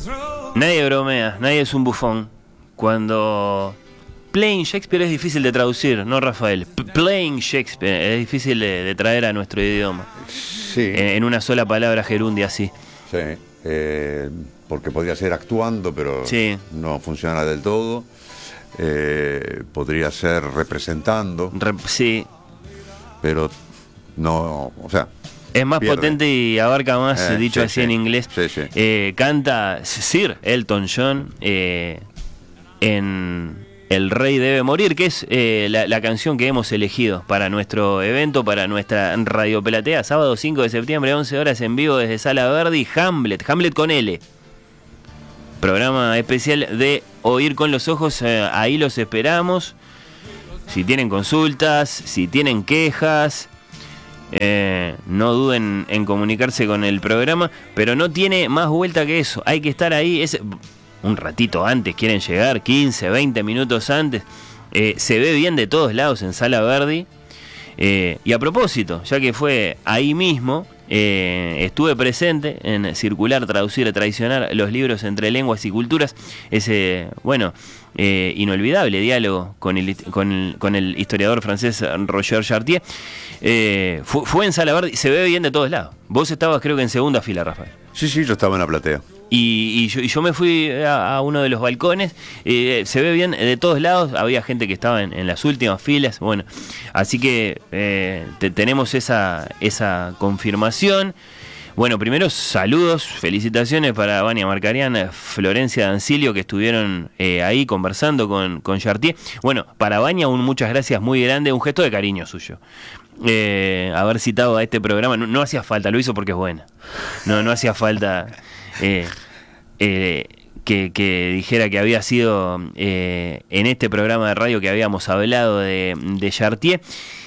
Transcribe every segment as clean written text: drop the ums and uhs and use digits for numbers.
Nadie bromea, nadie es un bufón. Cuando playing Shakespeare es difícil de traducir, ¿no, Rafael? Playing Shakespeare es difícil de traer a nuestro idioma. Sí. En una sola palabra gerundia, así. Sí, porque podría ser actuando, pero sí, no funciona del todo. Podría ser representando. Sí. Pero no, o sea... Es más pierde. potente y abarca más, dicho sí, así sí. en inglés. Sí, sí. Canta Sir Elton John en El Rey Debe Morir, que es la canción que hemos elegido para nuestro evento, para nuestra Radio Pelatea, sábado 5 de septiembre, 11 horas en vivo desde Sala Verdi, Hamlet con L. Programa especial de Oír con los Ojos, ahí los esperamos. Si tienen consultas, si tienen quejas... no duden en comunicarse con el programa, pero no tiene más vuelta que eso. Hay que estar ahí un ratito antes, quieren llegar 15, 20 minutos antes. Se ve bien de todos lados en Sala Verdi. Y a propósito, ya que fue ahí mismo, estuve presente en Circular, Traducir, Traicionar los libros entre lenguas y culturas. Ese, inolvidable diálogo con el historiador francés Roger Chartier. Fue en Sala Verdi, se ve bien de todos lados. Vos estabas, creo que en segunda fila, Rafael. Sí, yo estaba en la platea. Y yo me fui a uno de los balcones. Se ve bien de todos lados. Había gente que estaba en las últimas filas. Bueno, así que tenemos esa confirmación. Bueno, primero saludos, felicitaciones para Vania Marcarian, Florencia D'Ancilio, que estuvieron ahí conversando con Chartier. Bueno, para Vania muchas gracias muy grande, un gesto de cariño suyo. Haber citado a este programa, no hacía falta, lo hizo porque es buena. No hacía falta que dijera que había sido en este programa de radio que habíamos hablado de Chartier.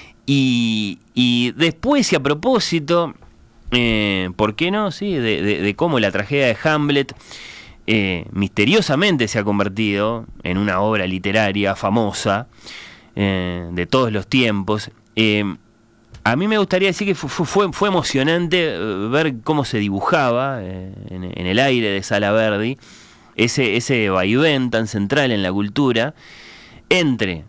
Y después, y a propósito... ¿por qué no? Sí, de cómo la tragedia de Hamlet misteriosamente se ha convertido en una obra literaria famosa de todos los tiempos. A mí me gustaría decir que fue emocionante ver cómo se dibujaba en el aire de Sala Verdi ese vaivén tan central en la cultura entre,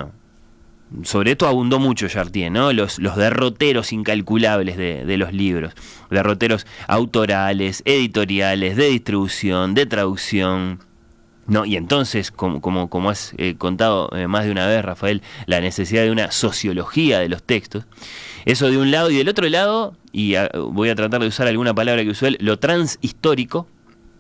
sobre esto abundó mucho Chartier, ¿no? Los derroteros incalculables de los libros, derroteros autorales, editoriales, de distribución, de traducción, ¿no? Y entonces, como has contado más de una vez, Rafael, la necesidad de una sociología de los textos, eso de un lado, y del otro lado, y voy a tratar de usar alguna palabra que usó él, lo transhistórico,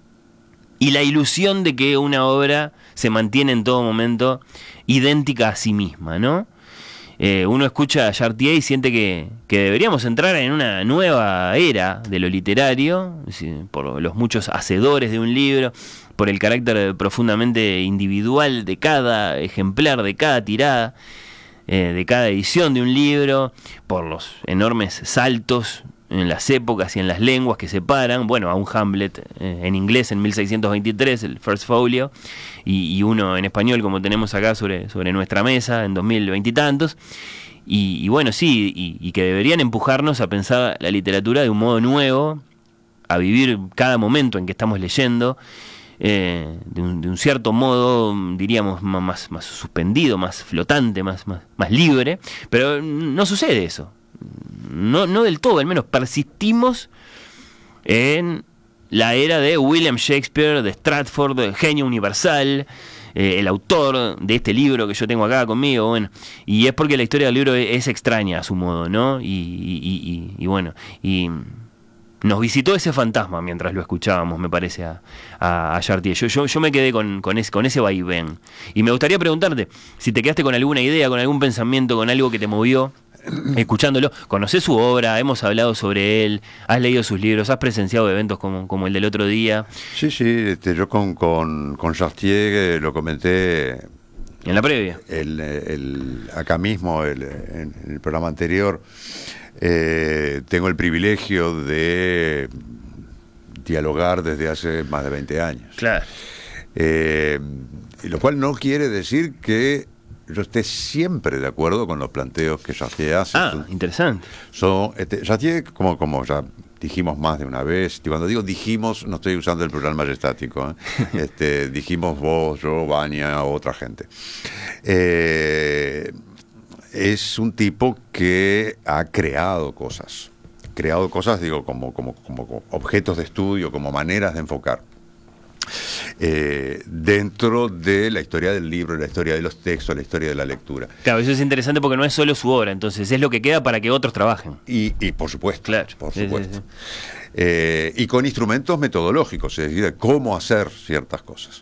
y la ilusión de que una obra se mantiene en todo momento idéntica a sí misma, ¿no? Uno escucha a Chartier y siente que deberíamos entrar en una nueva era de lo literario, por los muchos hacedores de un libro, por el carácter profundamente individual de cada ejemplar, de cada tirada, de cada edición de un libro, por los enormes saltos en las épocas y en las lenguas que separan, a un Hamlet en inglés en 1623, el First Folio, y uno en español como tenemos acá sobre nuestra mesa en 2020 y tantos, y que deberían empujarnos a pensar la literatura de un modo nuevo, a vivir cada momento en que estamos leyendo, de un cierto modo, diríamos, más suspendido, más flotante, más libre, pero no sucede eso. No del todo, al menos persistimos en la era de William Shakespeare, de Stratford, del genio universal, el autor de este libro que yo tengo acá conmigo, y es porque la historia del libro es extraña a su modo, ¿no? Y nos visitó ese fantasma mientras lo escuchábamos, me parece, a Chartier. Yo me quedé con ese vaivén. Y me gustaría preguntarte si te quedaste con alguna idea, con algún pensamiento, con algo que te movió escuchándolo. ¿Conocés su obra? Hemos hablado sobre él, has leído sus libros, has presenciado eventos como el del otro día. Sí, yo con Chartier lo comenté en la previa, acá mismo en el programa anterior. Tengo el privilegio de dialogar desde hace más de 20 años. Claro. Lo cual no quiere decir que yo esté siempre de acuerdo con los planteos que Chartier hace. Interesante. Chartier, como ya dijimos más de una vez. Y cuando digo dijimos, no estoy usando el plural majestático, ¿eh? Dijimos vos, yo, Vania, otra gente. Es un tipo que ha creado cosas, digo, como objetos de estudio, como maneras de enfocar. Dentro de la historia del libro, la historia de los textos, la historia de la lectura. Claro, eso es interesante porque no es solo su obra, entonces es lo que queda para que otros trabajen. Y por supuesto, claro, por supuesto. Sí. Y con instrumentos metodológicos, es decir, de cómo hacer ciertas cosas.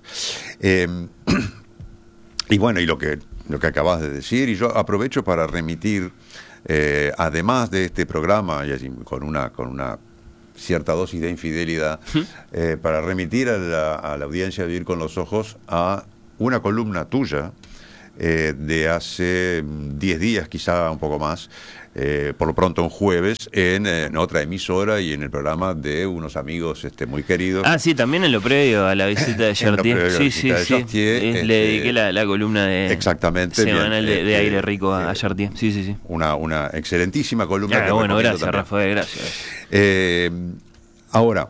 Y bueno, y lo que acabas de decir, y yo aprovecho para remitir, además de este programa, y así, con una cierta dosis de infidelidad, para remitir a la audiencia de Vivir con los Ojos a una columna tuya de hace 10 días, quizá un poco más, por lo pronto un jueves, en otra emisora y en el programa de unos amigos muy queridos. Ah, sí, también en lo previo a la visita de Chartier. Sí. Le dediqué la columna de exactamente, semanal de Aire Rico a Chartier. Sí. Una excelentísima columna. Bueno, gracias, Rafael, gracias. Ahora,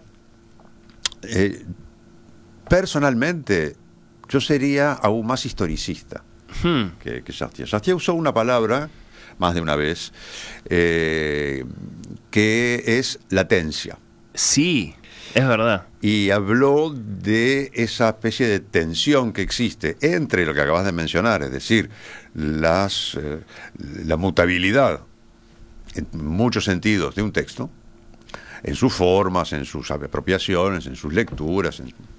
personalmente, yo sería aún más historicista que Chartier. Chartier usó una palabra más de una vez, que es latencia. Sí, es verdad. Y habló de esa especie de tensión que existe entre lo que acabas de mencionar, es decir, la mutabilidad en muchos sentidos de un texto, en sus formas, en sus apropiaciones, en sus lecturas,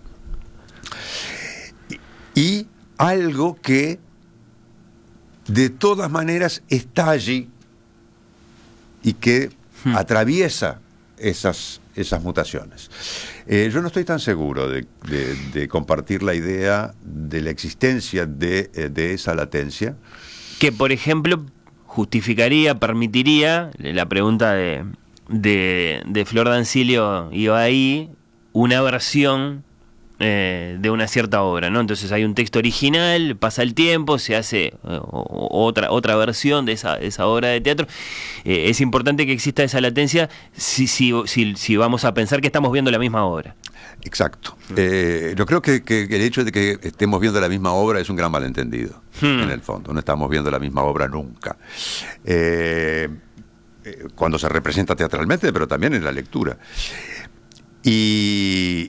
y algo que de todas maneras está allí y que atraviesa esas mutaciones. Yo no estoy tan seguro de compartir la idea de la existencia de esa latencia. Que, por ejemplo, justificaría, permitiría, la pregunta de Flor Dancilio iba ahí, una versión de una cierta obra, ¿no? Entonces hay un texto original, pasa el tiempo, se hace otra versión de esa obra de teatro. Es importante que exista esa latencia si vamos a pensar que estamos viendo la misma obra. Exacto. Yo creo que el hecho de que estemos viendo la misma obra es un gran malentendido, en el fondo. No estamos viendo la misma obra nunca. Cuando se representa teatralmente, pero también en la lectura. Y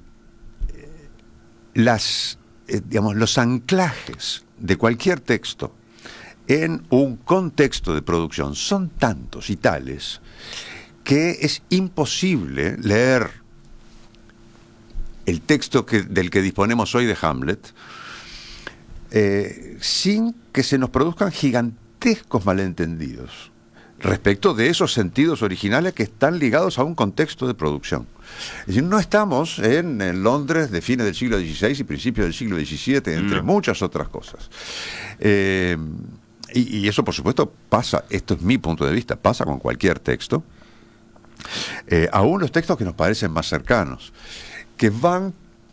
los anclajes de cualquier texto en un contexto de producción son tantos y tales que es imposible leer el texto del que disponemos hoy de Hamlet sin que se nos produzcan gigantescos malentendidos respecto de esos sentidos originales que están ligados a un contexto de producción. Es decir, no estamos en Londres de fines del siglo XVI y principios del siglo XVII, entre muchas otras cosas. Y eso, por supuesto, pasa, esto es mi punto de vista, pasa con cualquier texto, aún los textos que nos parecen más cercanos, que van,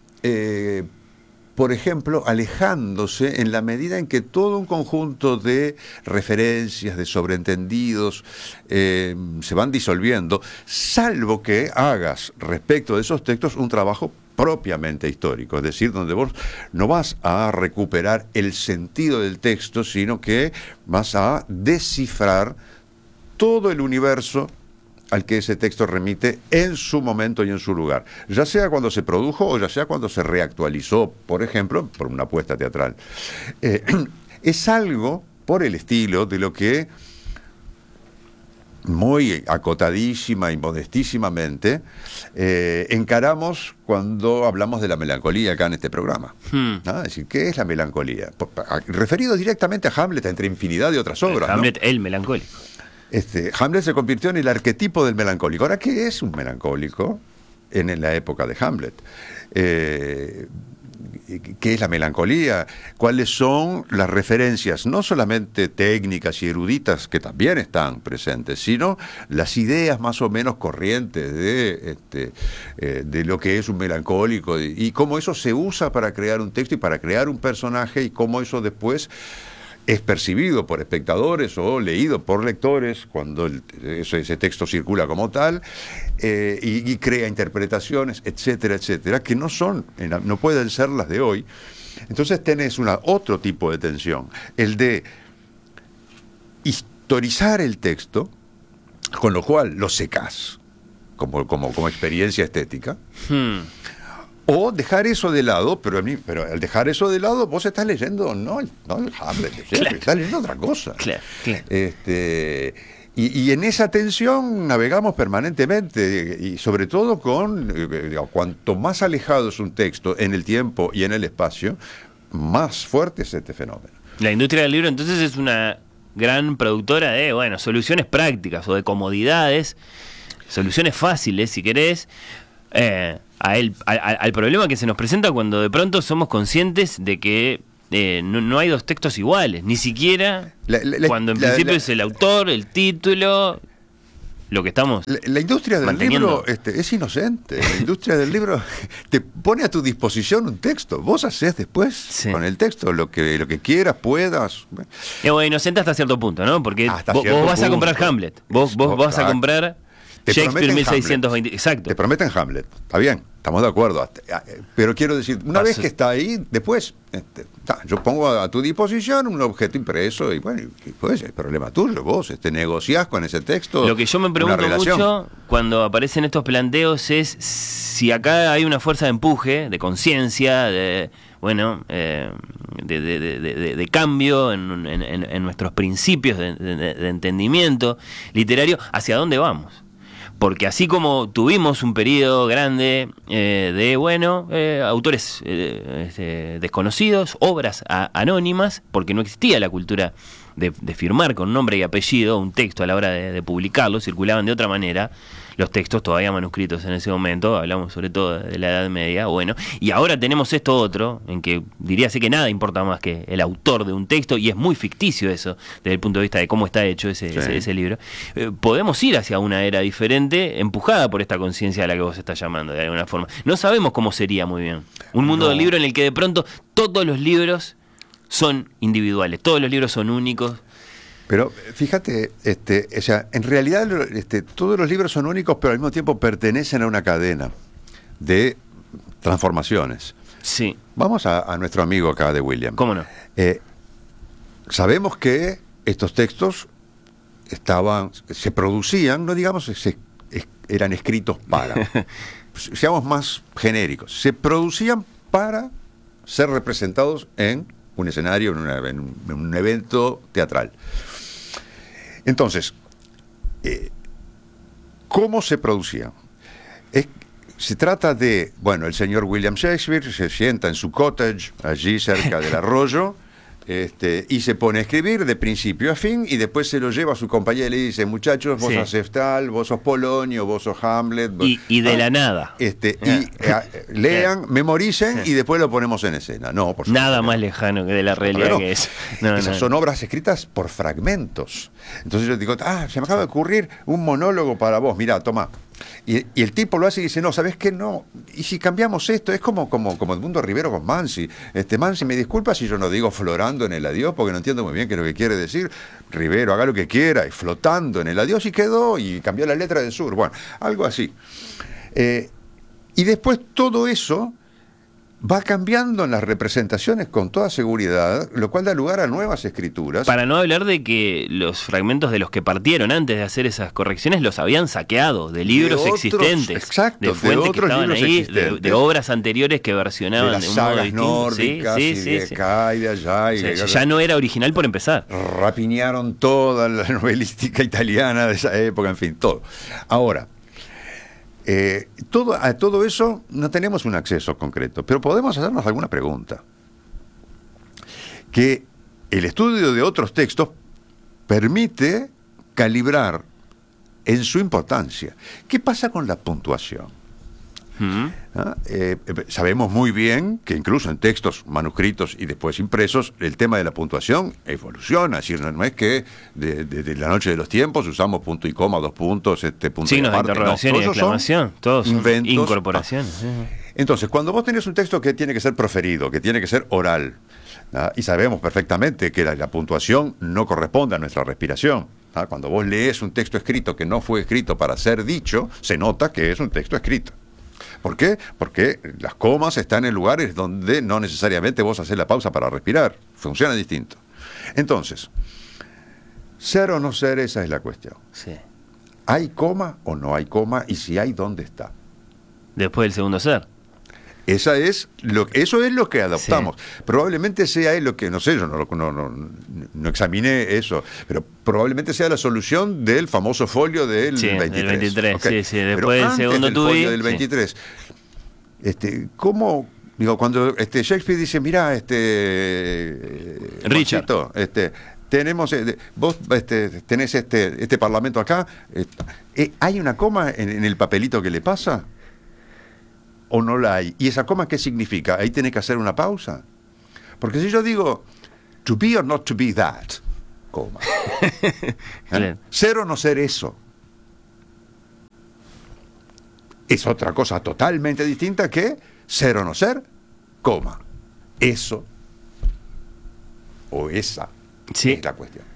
por ejemplo, alejándose en la medida en que todo un conjunto de referencias, de sobreentendidos, se van disolviendo, salvo que hagas respecto de esos textos un trabajo propiamente histórico, es decir, donde vos no vas a recuperar el sentido del texto, sino que vas a descifrar todo el universo al que ese texto remite en su momento y en su lugar, ya sea cuando se produjo o ya sea cuando se reactualizó, por ejemplo, por una puesta teatral. Es algo por el estilo de lo que muy acotadísima y modestísimamente encaramos cuando hablamos de la melancolía acá en este programa. Es decir, ¿qué es la melancolía? Referido directamente a Hamlet, entre infinidad de otras obras. Hamlet, ¿no? El melancólico. Hamlet se convirtió en el arquetipo del melancólico. Ahora, ¿qué es un melancólico en la época de Hamlet? ¿Qué es la melancolía? ¿Cuáles son las referencias, no solamente técnicas y eruditas, que también están presentes, sino las ideas más o menos corrientes de lo que es un melancólico y cómo eso se usa para crear un texto y para crear un personaje y cómo eso después es percibido por espectadores o leído por lectores cuando ese texto circula como tal, y crea interpretaciones, etcétera, etcétera, que no pueden ser las de hoy. Entonces tenés otro tipo de tensión, el de historizar el texto, con lo cual lo secás como experiencia estética. O dejar eso de lado, pero al dejar eso de lado, vos estás leyendo no el Hamlet, claro, estás leyendo otra cosa. Claro. Y en esa tensión navegamos permanentemente, y sobre todo cuanto más alejado es un texto en el tiempo y en el espacio, más fuerte es este fenómeno. La industria del libro entonces es una gran productora de, soluciones prácticas o de comodidades, soluciones fáciles, si querés, al problema que se nos presenta cuando de pronto somos conscientes de que no hay dos textos iguales, ni siquiera cuando en principio es el autor, el título, lo que estamos la industria del libro es inocente. La industria del libro te pone a tu disposición un texto, vos hacés después con el texto lo que quieras, puedas. Inocente hasta cierto punto, ¿no? Porque vos vas a comprar Hamlet, vos vas a comprar Shakespeare 1620, exacto. Te prometen Hamlet, está bien, estamos de acuerdo. Pero quiero decir, una vez que está ahí, después yo pongo a tu disposición un objeto impreso y pues es problema tuyo, vos negociás con ese texto. Lo que yo me pregunto mucho cuando aparecen estos planteos es si acá hay una fuerza de empuje, de conciencia, de cambio en nuestros principios de entendimiento literario, ¿hacia dónde vamos? Porque así como tuvimos un periodo grande de autores desconocidos, obras anónimas, porque no existía la cultura de firmar con nombre y apellido un texto a la hora de publicarlo, circulaban de otra manera los textos todavía manuscritos en ese momento, hablamos sobre todo de la Edad Media, y ahora tenemos esto otro, en que diría que nada importa más que el autor de un texto, y es muy ficticio eso, desde el punto de vista de cómo está hecho ese libro. Podemos ir hacia una era diferente, empujada por esta conciencia a la que vos estás llamando, de alguna forma. No sabemos cómo sería muy bien. Un mundo del libro en el que de pronto todos los libros son individuales, todos los libros son únicos. Pero fíjate, en realidad todos los libros son únicos, pero al mismo tiempo pertenecen a una cadena de transformaciones. Sí. Vamos a nuestro amigo acá de William. ¿Cómo no? Sabemos que estos textos se producían, no digamos eran escritos para, seamos más genéricos, se producían para ser representados en un escenario, en un evento teatral. Entonces, ¿cómo se producía? Se trata de, el señor William Shakespeare se sienta en su cottage, allí cerca del arroyo, y se pone a escribir de principio a fin, y después se lo lleva a su compañía y le dice: muchachos, vos haces tal, vos sos Polonio, vos sos Hamlet. Y de la nada. Lean, memoricen, y después lo ponemos en escena. No, por supuesto. Nada más lejano que de la realidad que es. Esas son obras escritas por fragmentos. Entonces yo digo: se me acaba de ocurrir un monólogo para vos, mirá, toma. Y el tipo lo hace y dice: no, ¿sabés qué? No. Y si cambiamos esto, es como Edmundo Rivero con Mansi. Mansi, me disculpa si yo no digo florando en el adiós, porque no entiendo muy bien qué es lo que quiere decir. Rivero, haga lo que quiera, y flotando en el adiós, y quedó, y cambió la letra del sur. Bueno, algo así. Y después todo eso va cambiando en las representaciones con toda seguridad, lo cual da lugar a nuevas escrituras. Para no hablar de que los fragmentos de los que partieron antes de hacer esas correcciones los habían saqueado de libros existentes, exacto, de fuentes que estaban ahí, de obras anteriores que versionaban de las sagas nórdicas, y de acá y de allá. Ya no era original por empezar. Rapiñaron toda la novelística italiana de esa época, en fin, todo. Ahora, a todo eso no tenemos un acceso concreto, pero podemos hacernos alguna pregunta. Que el estudio de otros textos permite calibrar en su importancia. ¿Qué pasa con la puntuación? Sabemos muy bien que incluso en textos manuscritos y después impresos, el tema de la puntuación evoluciona. Es decir, no es que de la noche de los tiempos usamos punto y coma, 2 puntos, punto signos y aparte. De interrogación y exclamación, todos son inventos, incorporaciones. Entonces, cuando vos tenés un texto que tiene que ser proferido, que tiene que ser oral, ¿ah? Y sabemos perfectamente que la puntuación no corresponde a nuestra respiración. ¿Ah? Cuando vos lees un texto escrito que no fue escrito para ser dicho, se nota que es un texto escrito. ¿Por qué? Porque las comas están en lugares donde no necesariamente vos haces la pausa para respirar. Funciona distinto. Entonces, ser o no ser, esa es la cuestión. Sí. ¿Hay coma o no hay coma? Y si hay, ¿dónde está? Después del segundo ser. Eso es lo que adoptamos. Sí. Probablemente sea lo que, no sé, yo no examiné eso, pero probablemente sea la solución del famoso folio del 23. Del 23, okay. Sí, después del segundo del folio del 23. ¿Cómo? Digo, cuando Shakespeare dice, mira, Richard, tenemos, vos tenés este parlamento acá, ¿hay una coma en el papelito que le pasa? ¿O no la hay? ¿Y esa coma qué significa? Ahí tenés que hacer una pausa. Porque si yo digo, to be or not to be that, coma. Claro. Ser o no ser eso. Es otra cosa totalmente distinta que ser o no ser, coma. Eso o esa es la cuestión.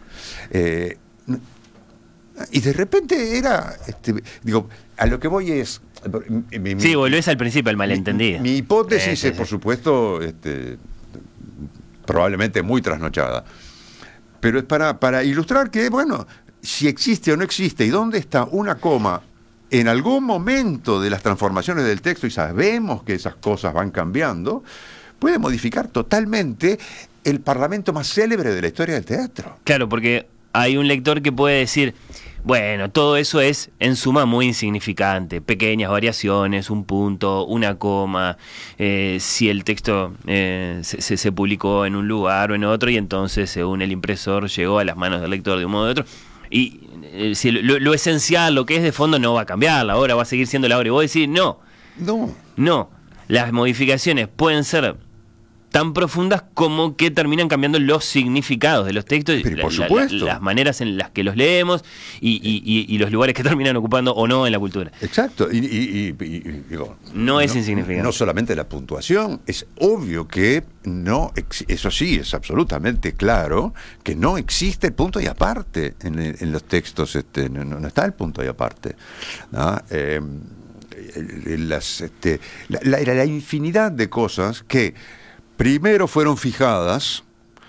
Y de repente era, a lo que voy es... volvés al principio, al malentendido. Mi hipótesis es, por supuesto, probablemente muy trasnochada. Pero es para ilustrar que, bueno, si existe o no existe, y dónde está una coma en algún momento de las transformaciones del texto, y sabemos que esas cosas van cambiando, puede modificar totalmente el parlamento más célebre de la historia del teatro. Claro, porque hay un lector que puede decir... Bueno, todo eso es en suma muy insignificante, pequeñas variaciones, un punto, una coma, si el texto se publicó en un lugar o en otro y entonces según el impresor llegó a las manos del lector de un modo o de otro. Y si lo esencial, lo que es de fondo no va a cambiar, la obra va a seguir siendo la obra. Y vos decís, no, las modificaciones pueden ser tan profundas como que terminan cambiando los significados de los textos, pero por supuesto. Las maneras en las que los leemos y los lugares que terminan ocupando o no en la cultura. Exacto, y digo, no es insignificante. No solamente la puntuación, es obvio que eso sí, es absolutamente claro que no existe el punto y aparte en los textos, no está el punto y aparte, ¿no? La infinidad de cosas que primero fueron fijadas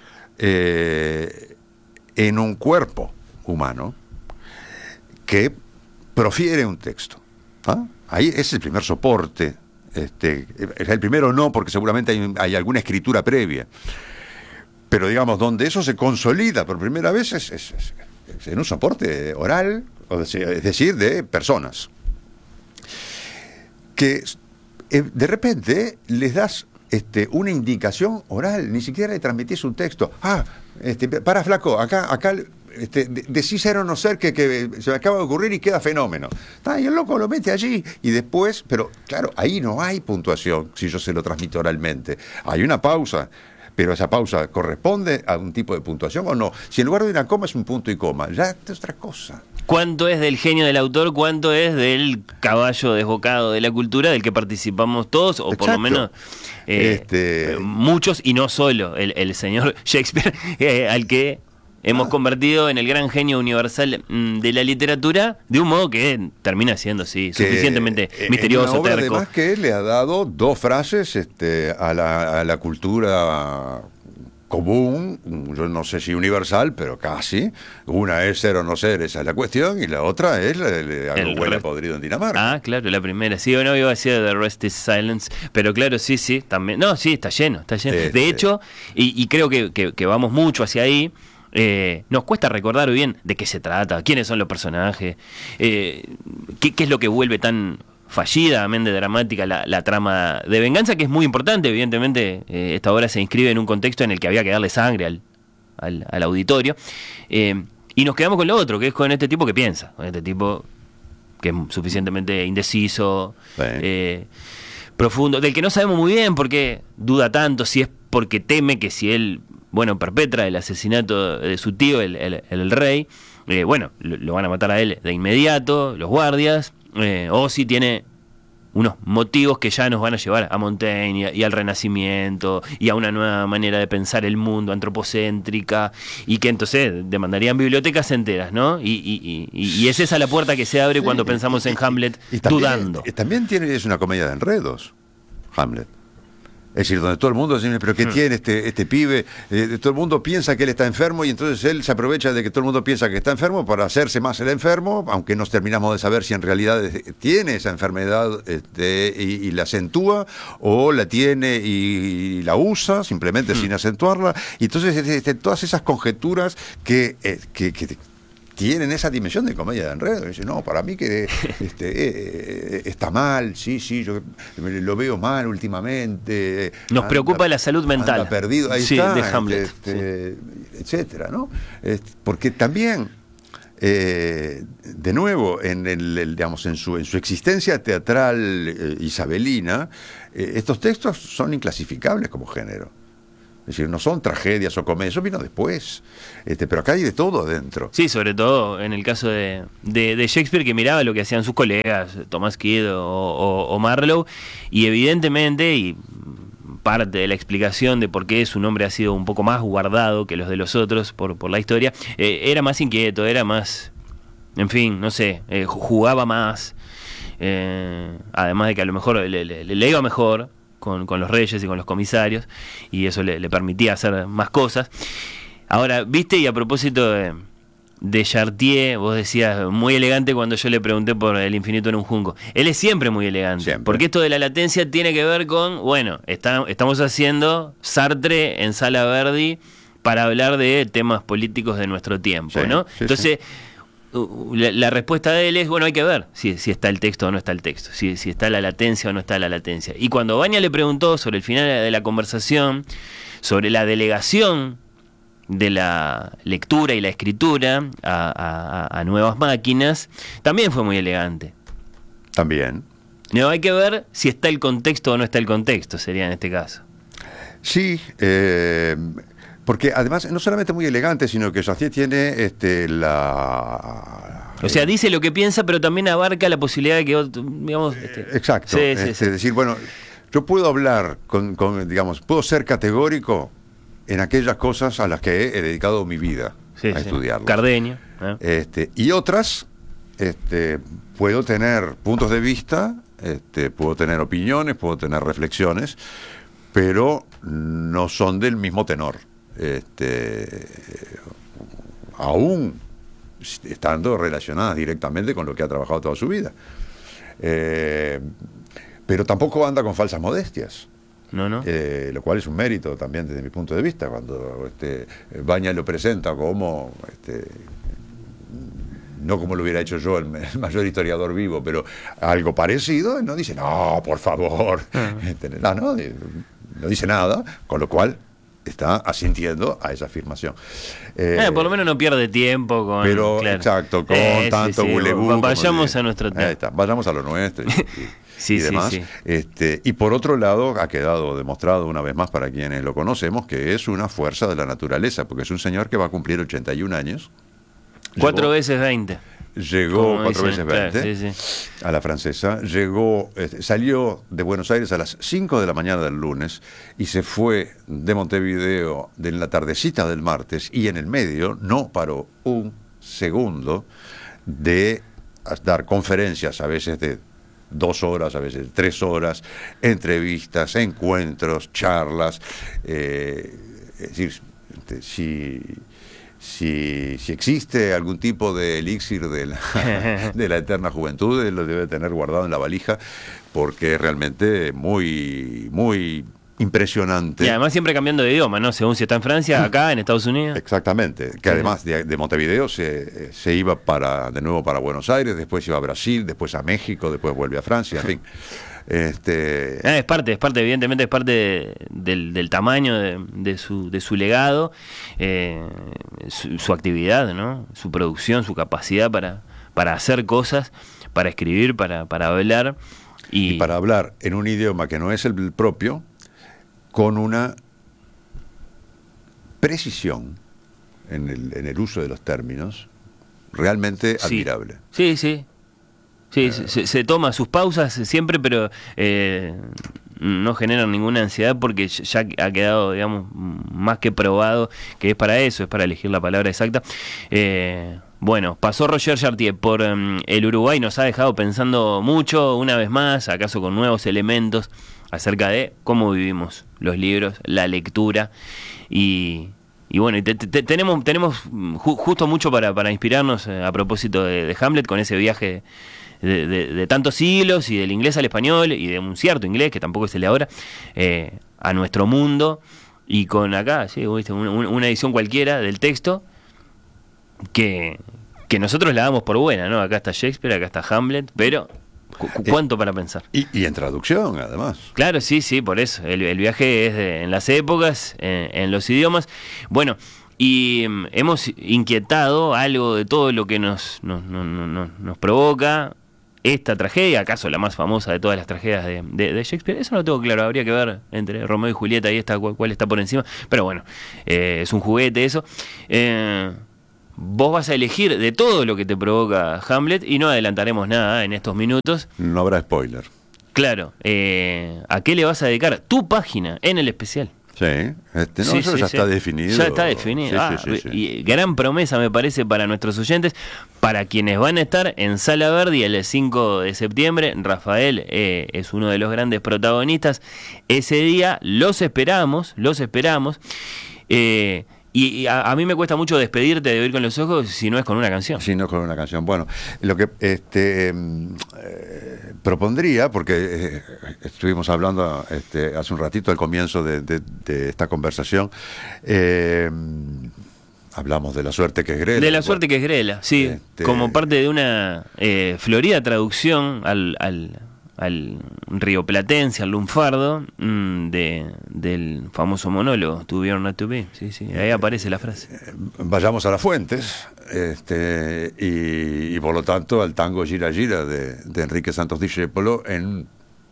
en un cuerpo humano que profiere un texto. ¿Ah? Ahí es el primer soporte. El primero no, porque seguramente hay alguna escritura previa. Pero digamos, donde eso se consolida por primera vez es en un soporte oral, es decir, de personas. Que de repente les das una indicación oral, ni siquiera le transmitís un texto. Para flaco, acá decís ser o no ser que se me acaba de ocurrir y queda fenómeno. Y el loco lo mete allí y después, pero claro, ahí no hay puntuación si yo se lo transmito oralmente. Hay una pausa, pero esa pausa corresponde a un tipo de puntuación o no. Si en lugar de una coma es un punto y coma, ya es otra cosa. ¿Cuánto es del genio del autor? ¿Cuánto es del caballo desbocado de la cultura del que participamos todos? O por lo menos muchos, y no solo el señor Shakespeare, al que hemos convertido en el gran genio universal de la literatura, de un modo que termina siendo, suficientemente misterioso, una obra, terco. Además que le ha dado dos frases a la cultura común, yo no sé si universal, pero casi. Una es ser o no ser, esa es la cuestión, y la otra es la de algo huele podrido en Dinamarca. Claro, la primera. Sí, iba a decir The Rest is Silence, pero claro, sí, también. No, sí, está lleno. De hecho, y creo que vamos mucho hacia ahí. Nos cuesta recordar bien de qué se trata, quiénes son los personajes, qué es lo que vuelve tan fallidamente dramática la trama de venganza, que es muy importante. Evidentemente esta obra se inscribe en un contexto en el que había que darle sangre al auditorio, y nos quedamos con lo otro, que es con este tipo que piensa, con este tipo que es suficientemente indeciso, profundo, del que no sabemos muy bien por qué duda tanto, si es porque teme que si él perpetra el asesinato de su tío, el rey, lo van a matar a él de inmediato, los guardias, o si tiene unos motivos que ya nos van a llevar a Montaigne y al Renacimiento y a una nueva manera de pensar el mundo, antropocéntrica, y que entonces demandarían bibliotecas enteras, ¿no? Y es esa la puerta que se abre cuando pensamos en Hamlet, también, dudando. También es una comedia de enredos, Hamlet. Es decir, donde todo el mundo dice, pero ¿qué tiene este pibe? Todo el mundo piensa que él está enfermo y entonces él se aprovecha de que todo el mundo piensa que está enfermo para hacerse más el enfermo, aunque no terminamos de saber si en realidad tiene esa enfermedad y la acentúa, o la tiene y la usa simplemente sin acentuarla. Y entonces todas esas conjeturas que tienen esa dimensión de comedia de enredo. Dice, no, para mí que está mal, sí, yo lo veo mal últimamente. Nos preocupa la salud mental. Anda perdido, ahí sí, está, de Hamlet. etcétera, ¿no? Porque también, de nuevo, digamos, en su existencia teatral isabelina, estos textos son inclasificables como género. Es decir, no son tragedias o comedias, eso vino después. Pero acá hay de todo adentro. Sí, sobre todo en el caso de Shakespeare, que miraba lo que hacían sus colegas, Thomas Kidd o Marlowe, y evidentemente, y parte de la explicación de por qué su nombre ha sido un poco más guardado que los de los otros por la historia, era más inquieto, era más, en fin, no sé, jugaba más, además de que a lo mejor le iba mejor con los reyes y con los comisarios, y eso le permitía hacer más cosas. Ahora, viste, y a propósito de Chartier, vos decías, muy elegante cuando yo le pregunté por El infinito en un junco. Él es siempre muy elegante, siempre. Porque esto de la latencia tiene que ver con, bueno, estamos haciendo Sartre en Sala Verdi para hablar de temas políticos de nuestro tiempo, sí, ¿no? Sí, entonces... Sí. La respuesta de él es, bueno, hay que ver si está el texto o no está el texto, si está la latencia o no está la latencia. Y cuando Baña le preguntó sobre el final de la conversación, sobre la delegación de la lectura y la escritura a nuevas máquinas, también fue muy elegante. También. No, hay que ver si está el contexto o no está el contexto, sería en este caso. Sí, porque además no solamente muy elegante, sino que Chartier tiene o sea, dice lo que piensa, pero también abarca la posibilidad de que, digamos... Exacto. Sí. Es decir, bueno, yo puedo hablar digamos, puedo ser categórico en aquellas cosas a las que he dedicado mi vida a estudiarlas. Cardenio. Y otras, puedo tener puntos de vista, puedo tener opiniones, puedo tener reflexiones, pero no son del mismo tenor. Aún estando relacionadas directamente con lo que ha trabajado toda su vida, pero tampoco anda con falsas modestias. No. Lo cual es un mérito también desde mi punto de vista, cuando Baña lo presenta como no como lo hubiera hecho yo, el mayor historiador vivo, pero algo parecido, no dice, no, por favor, no dice nada, con lo cual está asintiendo a esa afirmación. Por lo menos no pierde tiempo con... Pero, claro. Exacto, con tanto bulebú. Vayamos a nuestro tema. Vayamos a lo nuestro y demás. Sí. Y por otro lado, ha quedado demostrado una vez más para quienes lo conocemos que es una fuerza de la naturaleza, porque es un señor que va a cumplir 81 años. 4 veces 20. Llegó 4 veces 20 claro, a la francesa, salió de Buenos Aires a las 5 de la mañana del lunes y se fue de Montevideo de la tardecita del martes, y en el medio no paró un segundo de dar conferencias, a veces de 2 horas, a veces 3 horas, entrevistas, encuentros, charlas. Es decir, si existe algún tipo de elixir de la eterna juventud, él lo debe tener guardado en la valija, porque es realmente muy, muy impresionante. Y además siempre cambiando de idioma, ¿no? Según si está en Francia, acá, en Estados Unidos. Exactamente, que además de Montevideo se iba de nuevo para Buenos Aires, después iba a Brasil, después a México, después vuelve a Francia, en fin. Es parte, evidentemente es parte del tamaño de su legado, su actividad, ¿no? Su producción, su capacidad para hacer cosas, para escribir, para hablar. Y para hablar en un idioma que no es el propio, con una precisión en el uso de los términos realmente admirable. Sí. Sí, se toma sus pausas siempre, pero no generan ninguna ansiedad porque ya ha quedado, digamos, más que probado que es para eso, es para elegir la palabra exacta. Bueno, pasó Roger Chartier por el Uruguay, nos ha dejado pensando mucho, una vez más, acaso con nuevos elementos acerca de cómo vivimos los libros, la lectura y bueno, tenemos justo mucho para inspirarnos a propósito de Hamlet con ese viaje de tantos siglos y del inglés al español y de un cierto inglés que tampoco es el de ahora a nuestro mundo y con acá, sí, una edición cualquiera del texto que nosotros la damos por buena, ¿no? Acá está Shakespeare, acá está Hamlet, pero ¿cuánto para pensar? Y en traducción, además. Claro, sí, por eso. El viaje es en las épocas, en los idiomas. Bueno, y hemos inquietado algo de todo lo que nos provoca esta tragedia, acaso la más famosa de todas las tragedias de Shakespeare. Eso no lo tengo claro, habría que ver entre Romeo y Julieta y esta cuál está por encima. Pero bueno, es un juguete eso. Vos vas a elegir de todo lo que te provoca Hamlet y no adelantaremos nada en estos minutos. No habrá spoiler. Claro, ¿a qué le vas a dedicar tu página en el especial? Sí, eso ya está definido. Ya está definido. Sí. Y gran promesa me parece para nuestros oyentes, para quienes van a estar en Sala Verdi el 5 de septiembre. Rafael es uno de los grandes protagonistas. Ese día los esperamos. Y a mí me cuesta mucho despedirte de Oír con los Ojos si no es con una canción. Si no es con una canción. Bueno, lo que propondría, porque estuvimos hablando hace un ratito al comienzo de esta conversación, hablamos de la suerte que es Grela. De la suerte que es Grela, sí, como parte de una florida traducción al rioplatense, al lunfardo, del famoso monólogo To Be or Not To Be. Sí, ahí aparece la frase. Vayamos a las fuentes, y por lo tanto al tango Gira Gira de Enrique Santos Discépolo, en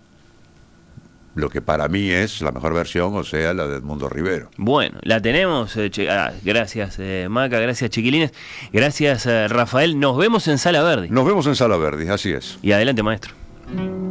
lo que para mí es la mejor versión, o sea, la de Edmundo Rivero. Bueno, la tenemos. Gracias, Maca, gracias, chiquilines. Gracias, Rafael. Nos vemos en Sala Verdi. Nos vemos en Sala Verdi, así es. Y adelante, maestro.